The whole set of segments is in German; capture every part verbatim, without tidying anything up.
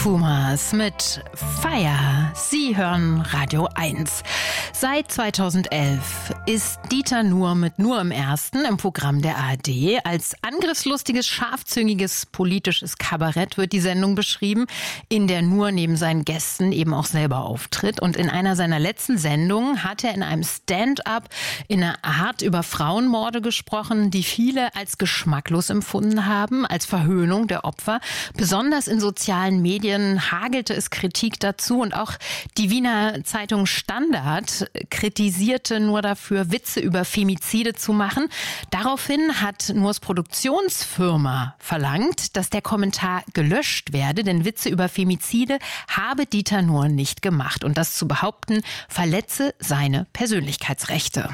Pumas mit Fire. Sie hören Radio eins. Seit zweitausendelf ist Dieter Nuhr mit Nur im Ersten im Programm der A R D. Als angriffslustiges, scharfzüngiges politisches Kabarett wird die Sendung beschrieben, in der Nuhr neben seinen Gästen eben auch selber auftritt. Und in einer seiner letzten Sendungen hat er in einem Stand-up in einer Art über Frauenmorde gesprochen, die viele als geschmacklos empfunden haben, als Verhöhnung der Opfer. Besonders in sozialen Medien hagelte es Kritik dazu und auch die Wiener Zeitung Standard kritisierte Nuhr dafür, Witze über Femizide zu machen. Daraufhin hat Nuhrs Produktionsfirma verlangt, dass der Kommentar gelöscht werde, denn Witze über Femizide habe Dieter Nuhr nicht gemacht. Und das zu behaupten, verletze seine Persönlichkeitsrechte.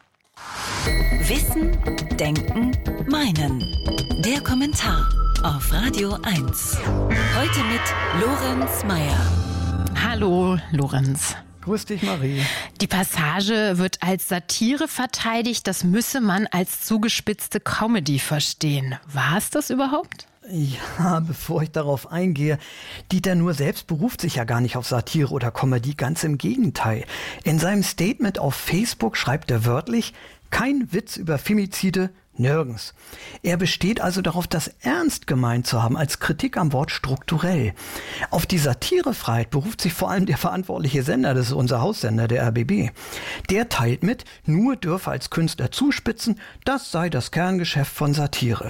Wissen, Denken, Meinen. Der Kommentar auf Radio eins. Heute mit Lorenz Meyer. Hallo, Lorenz. Grüß dich, Marie. Die Passage wird als Satire verteidigt. Das müsse man als zugespitzte Comedy verstehen. War es das überhaupt? Ja, bevor ich darauf eingehe, Dieter Nuhr selbst beruft sich ja gar nicht auf Satire oder Comedy, ganz im Gegenteil. In seinem Statement auf Facebook schreibt er wörtlich: Kein Witz über Femizide, nirgends. Er besteht also darauf, das ernst gemeint zu haben, als Kritik am Wort strukturell. Auf die Satirefreiheit beruft sich vor allem der verantwortliche Sender, das ist unser Haussender, der R B B. Der teilt mit, Nuhr dürfe als Künstler zuspitzen, das sei das Kerngeschäft von Satire.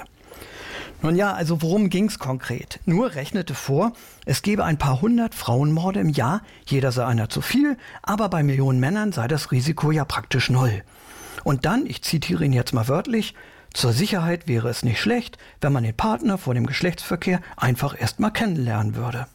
Nun ja, also worum ging's konkret? Nuhr rechnete vor, es gebe ein paar hundert Frauenmorde im Jahr, jeder sei einer zu viel, aber bei Millionen Männern sei das Risiko ja praktisch null. Und dann, ich zitiere ihn jetzt mal wörtlich, zur Sicherheit wäre es nicht schlecht, wenn man den Partner vor dem Geschlechtsverkehr einfach erst mal kennenlernen würde.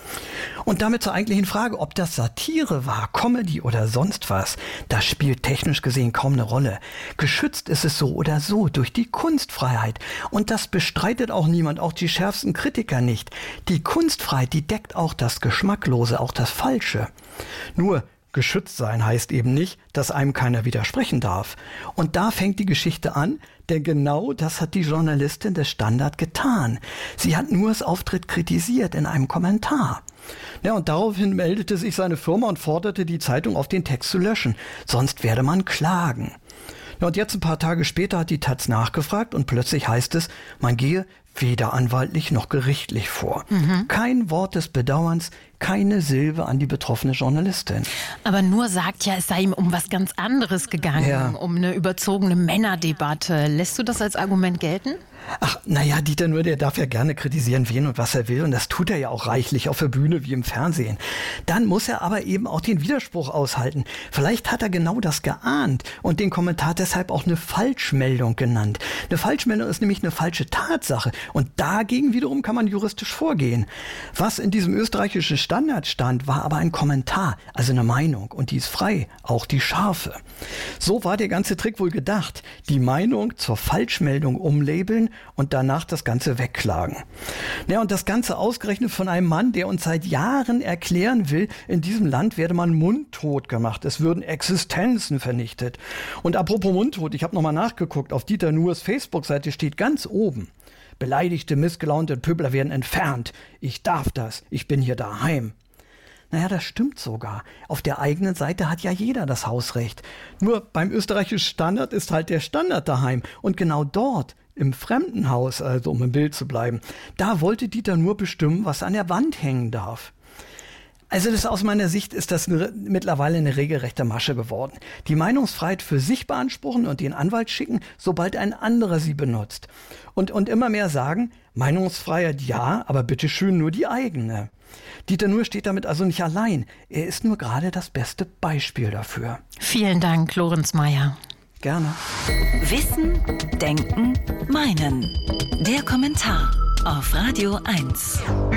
Und damit zur eigentlichen Frage, ob das Satire war, Comedy oder sonst was, das spielt technisch gesehen kaum eine Rolle. Geschützt ist es so oder so durch die Kunstfreiheit. Und das bestreitet auch niemand, auch die schärfsten Kritiker nicht. Die Kunstfreiheit, die deckt auch das Geschmacklose, auch das Falsche. Nur geschützt sein heißt eben nicht, dass einem keiner widersprechen darf. Und da fängt die Geschichte an, denn genau das hat die Journalistin des Standard getan. Sie hat Nuhrs Auftritt kritisiert in einem Kommentar. Ja, und daraufhin meldete sich seine Firma und forderte die Zeitung auf, den Text zu löschen. Sonst werde man klagen. Ja, und jetzt ein paar Tage später hat die Taz nachgefragt und plötzlich heißt es, man gehe weder anwaltlich noch gerichtlich vor. Mhm. Kein Wort des Bedauerns, keine Silbe an die betroffene Journalistin. Aber Nuhr sagt ja, es sei ihm um was ganz anderes gegangen, ja. um eine überzogene Männerdebatte. Lässt du das als Argument gelten? Ach, naja, Dieter Nuhr, der darf ja gerne kritisieren, wen und was er will. Und das tut er ja auch reichlich auf der Bühne wie im Fernsehen. Dann muss er aber eben auch den Widerspruch aushalten. Vielleicht hat er genau das geahnt und den Kommentar deshalb auch eine Falschmeldung genannt. Eine Falschmeldung ist nämlich eine falsche Tatsache. Und dagegen wiederum kann man juristisch vorgehen. Was in diesem österreichischen Standard stand, war aber ein Kommentar, also eine Meinung. Und die ist frei, auch die scharfe. So war der ganze Trick wohl gedacht. Die Meinung zur Falschmeldung umlabeln und danach das Ganze wegklagen. Ja, und das Ganze ausgerechnet von einem Mann, der uns seit Jahren erklären will, in diesem Land werde man mundtot gemacht. Es würden Existenzen vernichtet. Und apropos mundtot, ich habe nochmal nachgeguckt, auf Dieter Nuhrs Facebook-Seite steht ganz oben: Beleidigte, missgelaunte Pöbler werden entfernt. Ich darf das. Ich bin hier daheim. Naja, das stimmt sogar. Auf der eigenen Seite hat ja jeder das Hausrecht. Nur beim österreichischen Standard ist halt der Standard daheim. Und genau dort, im Fremdenhaus, also um im Bild zu bleiben, da wollte Dieter Nuhr bestimmen, was an der Wand hängen darf. Also das aus meiner Sicht ist das eine, mittlerweile eine regelrechte Masche geworden. Die Meinungsfreiheit für sich beanspruchen und den Anwalt schicken, sobald ein anderer sie benutzt. Und, und immer mehr sagen, Meinungsfreiheit ja, aber bitteschön nur die eigene. Dieter Nuhr steht damit also nicht allein. Er ist nur gerade das beste Beispiel dafür. Vielen Dank, Lorenz Meyer. Gerne. Wissen, Denken, Meinen. Der Kommentar auf Radio eins.